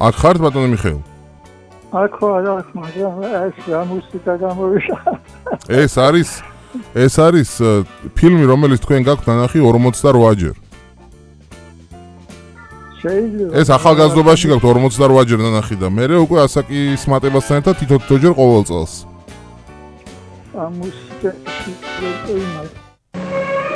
აქ ხართ ბატონო მიხეილ? აქ ვარ, მაგრამ ეს რა მუსიკა გამოვიდა. ეს არის ფილმი, რომელიც თქვენ გაქვთ ნანახი 48-ჯერ. შეიძლება. ეს ახალგაზრდობაში გაქვთ 48-ჯერ ნანახი და მე უკვე ასაკის მატებასთან ერთად თითო-თითოჯერ ყოველ წელს. ამ მუსიკაში